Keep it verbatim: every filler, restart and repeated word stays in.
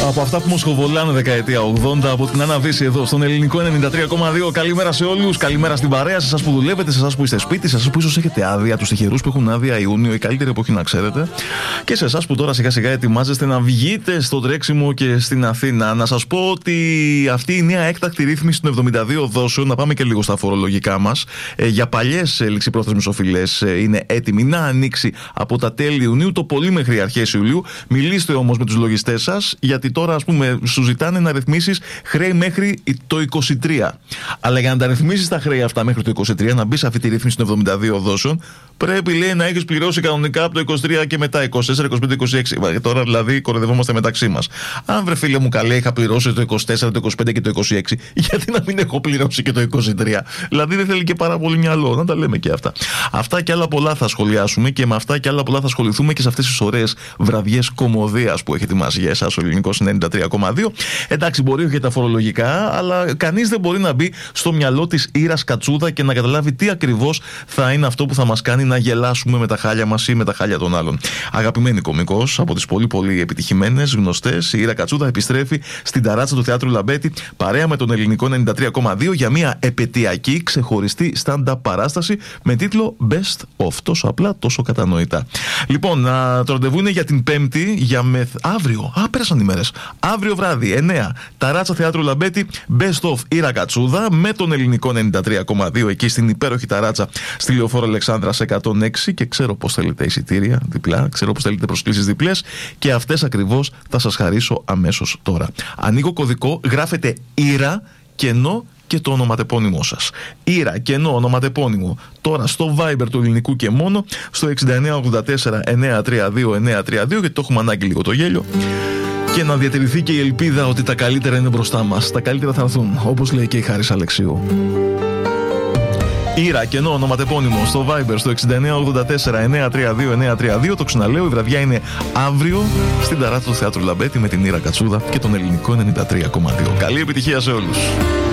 Από αυτά που μοσχοβολάνε δεκαετία ογδόντα, από την Άννα Βύση εδώ στον Ελληνικό ενενήντα τρία κόμμα δύο. Καλημέρα σε όλους, καλημέρα στην παρέα, σε εσάς που δουλεύετε, σε εσάς που είστε σπίτι, σε εσάς που ίσως έχετε άδεια, τους τυχερούς που έχουν άδεια Ιούνιο, η καλύτερη εποχή να ξέρετε. Και σε εσάς που τώρα σιγά σιγά ετοιμάζεστε να βγείτε στο τρέξιμο και στην Αθήνα. Να σας πω ότι αυτή η νέα έκτακτη ρύθμιση των εβδομήντα δύο δόσεων, να πάμε και λίγο στα φορολογικά μας, ε, για παλιές ληξιπρόθεσμες οφειλές ε, είναι έτοιμη να ανοίξει από τα τέλη Ιουνίου, το πολύ μέχρι αρχές Ιουλίου. Μιλήστε όμως με τους λογιστές σας, γιατί τώρα ας πούμε σου ζητάνε να ρυθμίσεις χρέη μέχρι το είκοσι τρία. Αλλά για να τα ρυθμίσεις τα χρέη αυτά μέχρι το είκοσι τρία, να μπει σε αυτή τη ρύθμιση των εβδομήντα δύο δόσεων, πρέπει λέει να έχεις πληρώσει κανονικά από το είκοσι τρία και μετά είκοσι τέσσερα, είκοσι πέντε, είκοσι έξι. Τώρα δηλαδή κοροϊδευόμαστε μεταξύ μας. Αν βρε φίλε μου καλέ, είχα πληρώσει το είκοσι τέσσερα, το είκοσι πέντε και το είκοσι έξι, γιατί να μην έχω πληρώσει και το είκοσι τρία? Δηλαδή δεν θέλει και πάρα πολύ μυαλό, να τα λέμε και αυτά. Αυτά και άλλα πολλά θα σχολιάσουμε και με αυτά και άλλα πολλά θα ασχοληθούμε και σε αυτές τις ωραίες βραδιές κωμωδίας που έχει ετοιμάσει για εσάς ο Ελληνικός ενενήντα τρία κόμμα δύο. Εντάξει, μπορεί για τα φορολογικά, αλλά κανείς δεν μπορεί να μπει στο μυαλό της Ήρας Κατσούδα και να καταλάβει τι ακριβώς θα είναι αυτό που θα μας κάνει να γελάσουμε με τα χάλια μας ή με τα χάλια των άλλων. Αγαπημένη κωμικός, από τις πολύ πολύ επιτυχημένες, γνωστές, η Ήρα Κατσούδα επιστρέφει στην ταράτσα του Θεάτρου Λαμπέτη παρέα με τον Ελληνικό ενενήντα τρία κόμμα δύο για μια επαιτειακή ξεχωριστή stand-up παράσταση με τίτλο Best of. Τόσο απλά, τόσο κατανοητά. Λοιπόν, να, το ραντεβού είναι για την Πέμπτη, για μεθ... αύριο. Α, πέρασαν οι μέρες. Αύριο βράδυ, εννιά, ταράτσα Θεάτρου Λαμπέτη, Best of Ήρα Κατσούδα με τον Ελληνικό ενενήντα τρία κόμμα δύο εκεί στην υπέροχη ταράτσα στη Λεωφόρο Αλεξάνδρας εκατόν έξι. Και ξέρω πώς θέλετε εισιτήρια διπλά, ξέρω πώς θέλετε προσκλήσεις διπλές και αυτές ακριβώς θα σας χαρίσω αμέσως τώρα. Ανοίγω κωδικό, γράφετε Ήρα κενό και το ονοματεπώνυμό σας. Ήρα κενό ονοματεπώνυμο τώρα στο Viber του Ελληνικού και μόνο στο εξήντα εννιά ογδόντα τέσσερα εννιακόσια τριάντα δύο εννιακόσια τριάντα δύο, γιατί το έχουμε ανάγκη λίγο το γέλιο. Και να διατηρηθεί και η ελπίδα ότι τα καλύτερα είναι μπροστά μας. Τα καλύτερα θα έρθουν, όπως λέει και η Χάρης Αλεξίου. Ήρα κενό ονοματεπώνυμο στο Viber στο εξήντα εννιά ογδόντα τέσσερα εννιακόσια τριάντα δύο εννιακόσια τριάντα δύο. Το ξαναλέω, η βραδιά είναι αύριο στην ταράτσα του Θεάτρου Λαμπέτη με την Ήρα Κατσούδα και τον Ελληνικό ενενήντα τρία κόμμα δύο. Καλή επιτυχία σε όλους.